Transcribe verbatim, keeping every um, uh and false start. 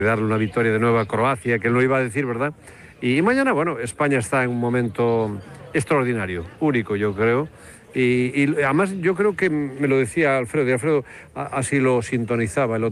darle una victoria de nuevo a Croacia, que él lo iba a decir, ¿verdad? Y mañana, bueno, España está en un momento extraordinario, único, yo creo. Y, y además yo creo que me lo decía Alfredo, y Alfredo así lo sintonizaba el otro